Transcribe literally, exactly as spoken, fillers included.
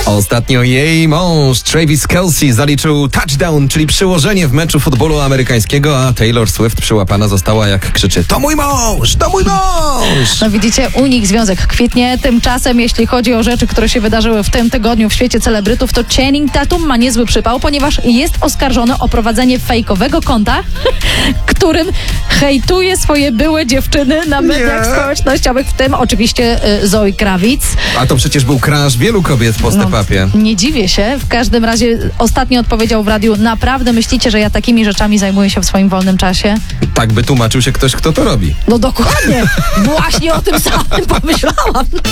Ostatnio jej mąż Travis Kelce zaliczył touchdown, czyli przyłożenie w meczu futbolu amerykańskiego, a Taylor Swift przyłapana została, jak krzyczy: to mój mąż, to mój mąż! No widzicie, u nich związek kwitnie. Tymczasem, jeśli chodzi o rzeczy, które się wydarzyły w tym tygodniu w świecie celebrytów, to Channing Tatum ma niezły przypał, ponieważ jest oskarżony o prowadzenie fejkowego konta, którym hejtuje swoje byłe dziewczyny na mediach Nie. społecznościowych, w tym oczywiście y, Zoe Kravitz. A to przecież był crush wielu kobiet po step-upie. Nie dziwię się. W każdym razie ostatnio odpowiedział w radiu: naprawdę myślicie, że ja takimi rzeczami zajmuję się w swoim wolnym czasie? Tak by tłumaczył się ktoś, kto to robi. No dokładnie. Właśnie o tym samym pomyślałam.